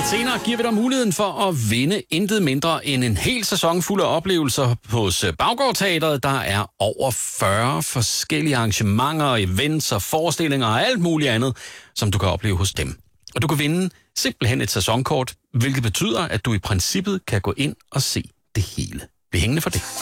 Lidt senere giver vi dig muligheden for at vinde intet mindre end en hel sæson fuld af oplevelser hos Baggård Teatret. Der er over 40 forskellige arrangementer, events og forestillinger og alt muligt andet, som du kan opleve hos dem. Og du kan vinde simpelthen et sæsonkort, hvilket betyder, at du i princippet kan gå ind og se det hele. Bliv hængende for det.